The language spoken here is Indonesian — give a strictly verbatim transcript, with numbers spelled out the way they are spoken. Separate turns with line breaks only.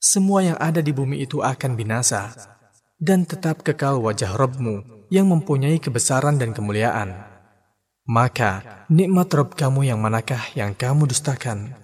semua yang ada di bumi itu akan binasa, dan tetap kekal wajah Rabb-Mu yang mempunyai kebesaran dan kemuliaan. Maka, nikmat Rabb kamu yang manakah yang kamu dustakan?